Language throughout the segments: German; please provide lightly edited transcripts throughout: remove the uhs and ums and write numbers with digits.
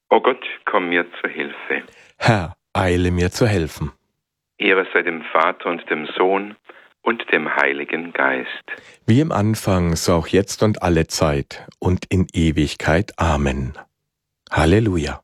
O Gott, komm mir zur Hilfe. Herr, eile mir zu helfen. Ehre sei dem Vater und dem Sohn und dem Heiligen Geist. Wie im Anfang, so auch jetzt und alle Zeit und in Ewigkeit. Amen. Halleluja.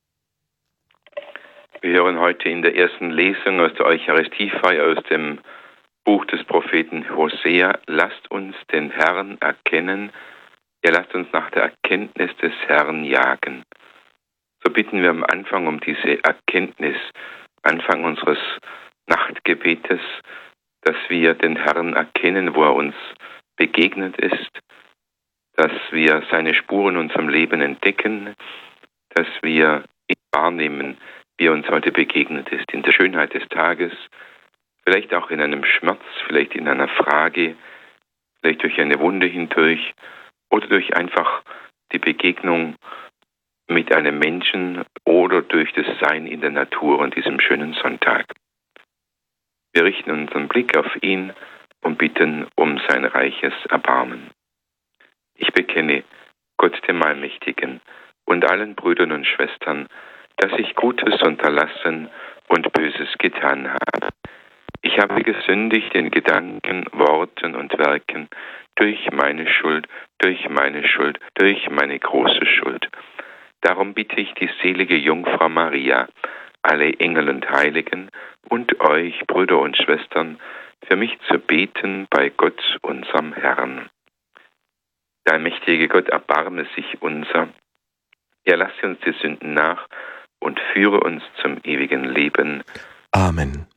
Wir hören heute in der ersten Lesung aus der Eucharistiefeier aus dem Buch des Propheten Hosea: Lasst uns den Herrn erkennen, ja, lasst uns nach der Erkenntnis des Herrn jagen. So bitten wir am Anfang um diese Erkenntnis, Anfang unseres Nachtgebetes, dass wir den Herrn erkennen, wo er uns begegnet ist, dass wir seine Spuren in unserem Leben entdecken, dass wir ihn wahrnehmen, wie er uns heute begegnet ist, in der Schönheit des Tages, vielleicht auch in einem Schmerz, vielleicht in einer Frage, vielleicht durch eine Wunde hindurch oder durch einfach die Begegnung mit einem Menschen oder durch das Sein in der Natur an diesem schönen Sonntag. Wir richten unseren Blick auf ihn und bitten um sein reiches Erbarmen. Ich bekenne Gott dem Allmächtigen und allen Brüdern und Schwestern, dass ich Gutes unterlassen und Böses getan habe. Ich habe gesündigt in Gedanken, Worten und Werken, durch meine Schuld, durch meine große Schuld. Darum bitte ich die selige Jungfrau Maria, alle Engel und Heiligen und euch, Brüder und Schwestern, für mich zu beten bei Gott, unserem Herrn. Der allmächtige Gott, erbarme sich unser. Er lasse uns die Sünden nach und führe uns zum ewigen Leben. Amen.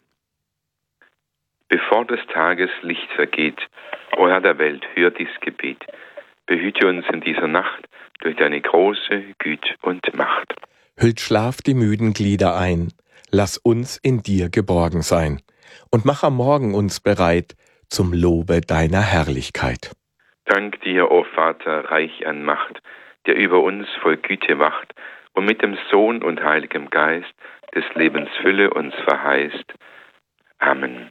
Bevor des Tages Licht vergeht, o Herr der Welt, hör dies Gebet. Behüte uns in dieser Nacht durch deine große Güte und Macht. Hüllt Schlaf die müden Glieder ein, lass uns in dir geborgen sein und mach am Morgen uns bereit zum Lobe deiner Herrlichkeit. Dank dir, o Vater, reich an Macht, der über uns voll Güte wacht und mit dem Sohn und Heiligem Geist des Lebens Fülle uns verheißt. Amen.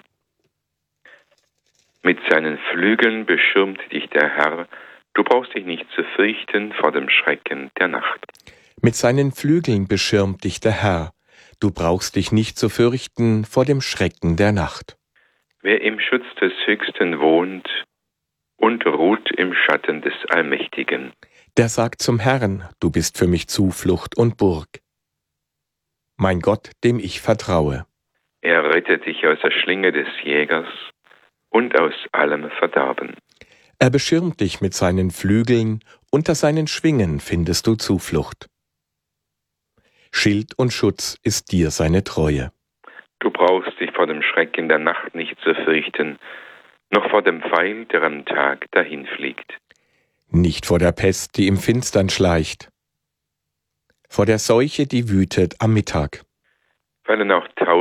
Mit seinen Flügeln beschirmt dich der Herr, du brauchst dich nicht zu fürchten vor dem Schrecken der Nacht. Mit seinen Flügeln beschirmt dich der Herr, du brauchst dich nicht zu fürchten vor dem Schrecken der Nacht. Wer im Schutz des Höchsten wohnt und ruht im Schatten des Allmächtigen, der sagt zum Herrn, du bist für mich Zuflucht und Burg. Mein Gott, dem ich vertraue. Er rettet dich aus der Schlinge des Jägers und aus allem Verderben. Er beschirmt dich mit seinen Flügeln, unter seinen Schwingen findest du Zuflucht. Schild und Schutz ist dir seine Treue. Du brauchst dich vor dem Schrecken der Nacht nicht zu fürchten, noch vor dem Pfeil, der am Tag dahinfliegt. Nicht vor der Pest, die im Finstern schleicht, vor der Seuche, die wütet am Mittag. Fallen auch